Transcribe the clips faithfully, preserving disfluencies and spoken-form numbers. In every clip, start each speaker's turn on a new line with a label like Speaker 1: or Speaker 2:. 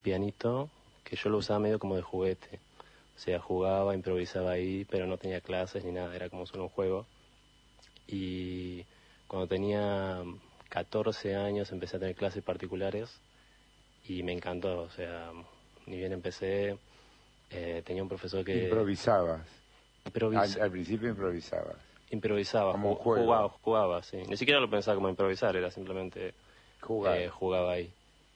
Speaker 1: pianito que yo lo usaba medio como de juguete. O sea, jugaba, improvisaba ahí, pero no tenía clases ni nada, era como solo un juego. Y cuando tenía catorce años empecé a tener clases particulares y me encantó. O sea, ni bien empecé, eh, tenía un profesor que...
Speaker 2: Improvisabas.
Speaker 1: Improvis...
Speaker 2: Al, al principio improvisabas.
Speaker 1: Improvisaba,
Speaker 2: como
Speaker 1: ju-
Speaker 2: juego.
Speaker 1: jugaba, jugaba, sí. Ni siquiera lo pensaba como improvisar, era simplemente
Speaker 2: Jugar.
Speaker 1: eh, jugaba ahí.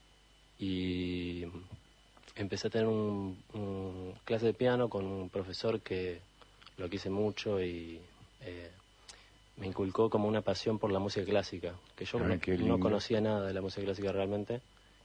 Speaker 1: Y empecé a tener un, un clase de piano con un profesor que lo quise mucho y eh, me inculcó como una pasión por la música clásica, que yo
Speaker 2: Ay,
Speaker 1: no,
Speaker 2: qué
Speaker 1: no
Speaker 2: lindo.
Speaker 1: conocía nada de la música clásica realmente.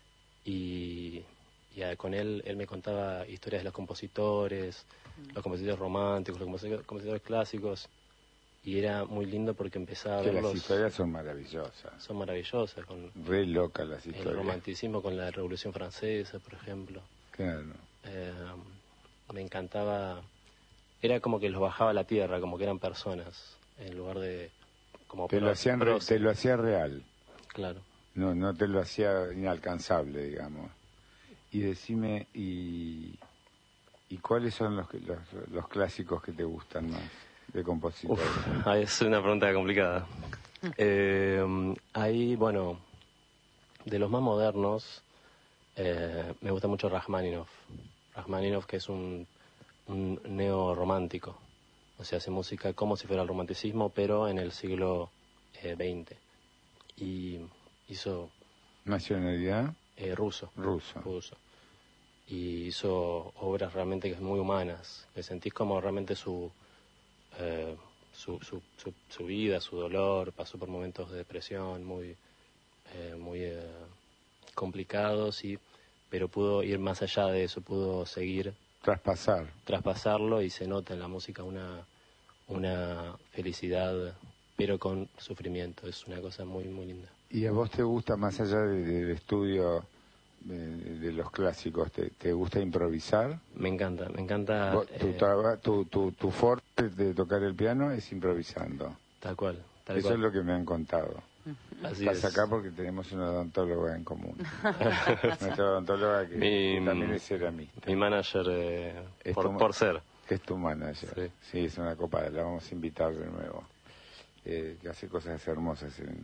Speaker 1: Y, y ah, con él, él me contaba historias de los compositores, los compositores románticos, los compositores, compositores clásicos. Y era muy lindo porque empezaba a
Speaker 2: Que
Speaker 1: verlos.
Speaker 2: las historias son maravillosas.
Speaker 1: Son maravillosas, con
Speaker 2: Re locas las
Speaker 1: el
Speaker 2: historias.
Speaker 1: romanticismo con la Revolución Francesa, por ejemplo.
Speaker 2: Claro.
Speaker 1: Eh, me encantaba, era como que los bajaba a la tierra, como que eran personas, en lugar de como
Speaker 2: Te lo
Speaker 1: pro-
Speaker 2: hacían re-
Speaker 1: próceres.
Speaker 2: te lo hacía real.
Speaker 1: Claro.
Speaker 2: No, no te lo hacía inalcanzable, digamos. Y decime, ¿y, y cuáles son los, que- los, los clásicos que te gustan más de compositores?
Speaker 1: Uf, ahí es una pregunta complicada. Eh, ahí, bueno, de los más modernos, eh, me gusta mucho Rachmaninoff. Rachmaninoff, que es un, un neo-romántico. O sea, hace música como si fuera el romanticismo, pero en el siglo eh, veinte. Y hizo
Speaker 2: ¿Nacionalidad?
Speaker 1: eh, ruso.
Speaker 2: Ruso.
Speaker 1: ruso. Y hizo obras realmente que son muy humanas, que sentís como realmente su, eh, su, su, su, su vida, su dolor, pasó por momentos de depresión muy, eh, muy eh, complicados, y, pero pudo ir más allá de eso, pudo seguir,
Speaker 2: Traspasar.
Speaker 1: traspasarlo, y se nota en la música una, una felicidad, pero con sufrimiento, es una cosa muy, muy linda.
Speaker 2: ¿Y a vos te gusta, más allá de- del estudio de, de los clásicos, te, te gusta improvisar?
Speaker 1: Me encanta, me encanta...
Speaker 2: Vos- tu,
Speaker 1: eh,
Speaker 2: traba- tu, tu, tu forte de tocar el piano es improvisando.
Speaker 1: tal cual, tal
Speaker 2: Eso
Speaker 1: cual.
Speaker 2: es lo que me han contado.
Speaker 1: Así
Speaker 2: Estás
Speaker 1: es.
Speaker 2: acá porque tenemos una odontóloga en común. Nuestra odontóloga que,
Speaker 1: Mi-
Speaker 2: que también es ceramista.
Speaker 1: Mi manager, eh,
Speaker 2: Es
Speaker 1: por,
Speaker 2: tu-
Speaker 1: por ser.
Speaker 2: Es tu manager.
Speaker 1: Sí.
Speaker 2: Sí, es una copada. La vamos a invitar de nuevo. Eh, que hace cosas hermosas. En,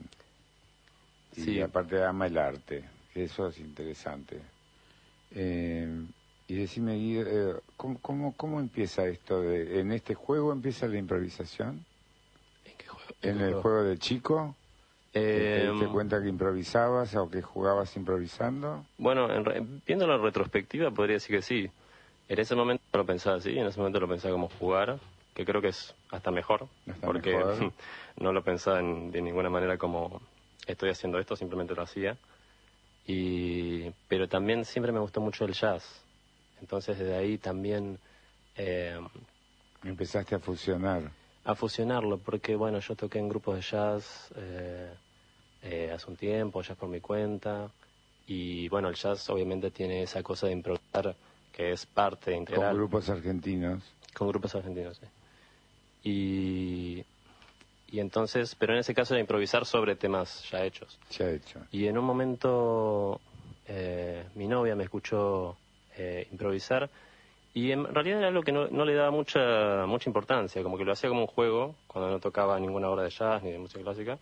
Speaker 2: y
Speaker 1: Sí.
Speaker 2: aparte ama el arte. Eso es interesante. Eh, y decime, Guido, eh, ¿cómo, cómo, ¿cómo empieza esto? De, ¿En este juego empieza la improvisación?
Speaker 1: ¿En qué juego?
Speaker 2: ¿En
Speaker 1: qué
Speaker 2: el juego de chico? ¿Te
Speaker 1: Eh,
Speaker 2: diste cuenta que improvisabas o que jugabas improvisando?
Speaker 1: Bueno, en re- viéndolo en retrospectiva podría decir que sí. En ese momento no lo pensaba así, en ese momento lo pensaba como jugar, que creo que es hasta mejor,
Speaker 2: Hasta
Speaker 1: porque
Speaker 2: mejor.
Speaker 1: no lo pensaba en- de ninguna manera como estoy haciendo esto, simplemente lo hacía. Y, pero también siempre me gustó mucho el jazz, entonces desde ahí también eh,
Speaker 2: Empezaste a fusionar.
Speaker 1: a fusionarlo, porque bueno, yo toqué en grupos de jazz eh, eh, hace un tiempo, jazz por mi cuenta, y bueno, el jazz obviamente tiene esa cosa de improvisar que es parte integral.
Speaker 2: Con grupos argentinos.
Speaker 1: Con grupos argentinos, sí. Y, y entonces, pero en ese caso era improvisar sobre temas ya hechos.
Speaker 2: Ya hecho.
Speaker 1: Y en un momento eh, mi novia me escuchó eh, improvisar, y en realidad era algo que no, no le daba mucha mucha importancia, como que lo hacía como un juego cuando no tocaba ninguna obra de jazz ni de música clásica.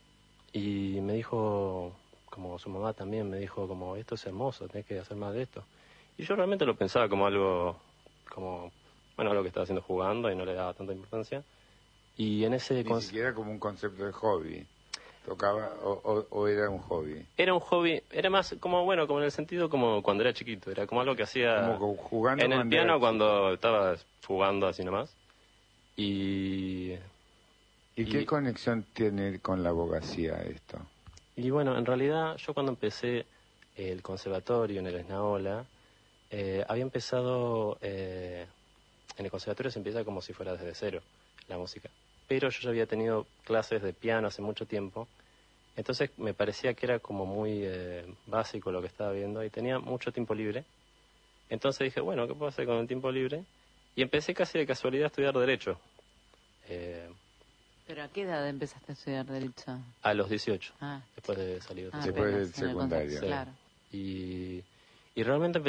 Speaker 1: Y me dijo, como su mamá también me dijo, como esto es hermoso, tenés que hacer más de esto. Y yo realmente lo pensaba como algo, como, bueno, algo que estaba haciendo jugando y no le daba tanta importancia. Y en ese...
Speaker 2: Ni
Speaker 1: cons-
Speaker 2: siquiera como un concepto de hobby. Tocaba o, o, o era un hobby.
Speaker 1: Era un hobby, era más como, bueno, como en el sentido como cuando era chiquito, era como algo que hacía
Speaker 2: Como jugando
Speaker 1: en el
Speaker 2: cuando
Speaker 1: piano
Speaker 2: era
Speaker 1: cuando estaba jugando así nomás. Y,
Speaker 2: ¿Y,
Speaker 1: y-
Speaker 2: qué conexión tiene con la abogacía esto?
Speaker 1: y bueno, en realidad yo cuando empecé el conservatorio en el Esnaola, eh, había empezado, eh, en el conservatorio se empieza como si fuera desde cero la música, pero yo ya había tenido clases de piano hace mucho tiempo, entonces me parecía que era como muy eh, básico lo que estaba viendo y tenía mucho tiempo libre. Entonces dije, bueno, ¿qué puedo hacer con el tiempo libre? Y empecé casi de casualidad a estudiar Derecho. Eh,
Speaker 3: ¿Pero a qué edad empezaste a estudiar Derecho?
Speaker 1: a los dieciocho,
Speaker 3: Ah,
Speaker 1: después de salir de
Speaker 3: ah,
Speaker 2: Después
Speaker 3: apenas
Speaker 2: del
Speaker 3: en el
Speaker 2: secundario.
Speaker 3: contexto,
Speaker 1: Sí.
Speaker 3: claro.
Speaker 1: Y, Y realmente